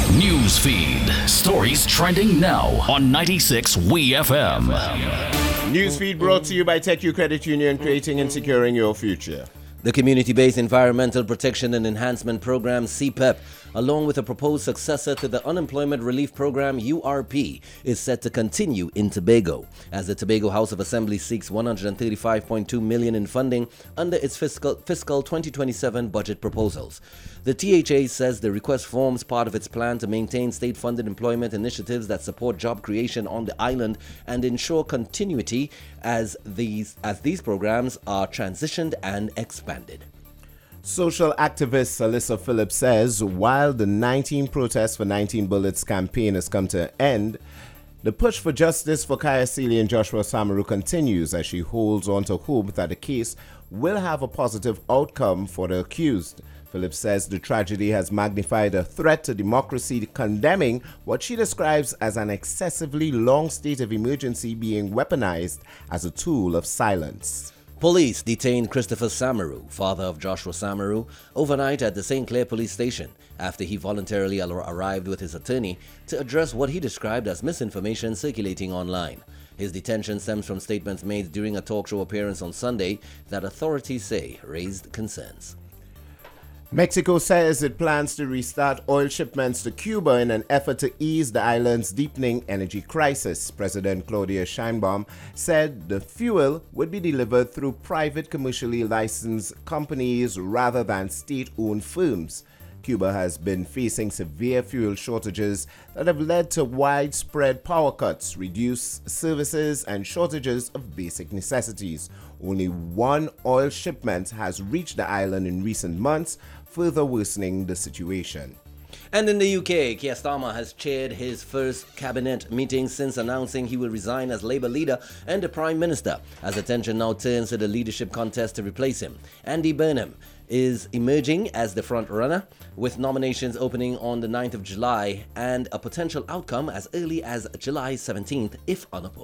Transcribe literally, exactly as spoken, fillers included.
News feed. Stories trending now on ninety-six W E F M. Newsfeed brought to you by TechU Credit Union, creating and securing your future. The Community-Based Environmental Protection and Enhancement Program, C P E P, along with a proposed successor to the Unemployment Relief Program, U R P, is set to continue in Tobago, as the Tobago House of Assembly seeks one hundred thirty-five point two million dollars in funding under its fiscal, fiscal twenty twenty-seven budget proposals. The T H A says the request forms part of its plan to maintain state-funded employment initiatives that support job creation on the island and ensure continuity as these, as these programs are transitioned and expanded. Social activist Alyssa Phillips says while the nineteen Protests for nineteen Bullets campaign has come to an end, the push for justice for Kaya Sealy and Joshua Samaru continues as she holds on to hope that the case will have a positive outcome for the accused. Phillips says the tragedy has magnified a threat to democracy, condemning what she describes as an excessively long state of emergency being weaponized as a tool of silence. Police detained Christopher Samaru, father of Joshua Samaru, overnight at the Saint Clair police station after he voluntarily ar- arrived with his attorney to address what he described as misinformation circulating online. His detention stems from statements made during a talk show appearance on Sunday that authorities say raised concerns. Mexico says it plans to restart oil shipments to Cuba in an effort to ease the island's deepening energy crisis. President Claudia Sheinbaum said the fuel would be delivered through private commercially licensed companies rather than state-owned firms. Cuba has been facing severe fuel shortages that have led to widespread power cuts, reduced services, and shortages of basic necessities. Only one oil shipment has reached the island in recent months, further worsening the situation. And in the U K, Keir Starmer has chaired his first cabinet meeting since announcing he will resign as Labour leader and the Prime Minister, as attention now turns to the leadership contest to replace him. Andy Burnham is emerging as the front runner, with nominations opening on the ninth of July and a potential outcome as early as July seventeenth if unopposed.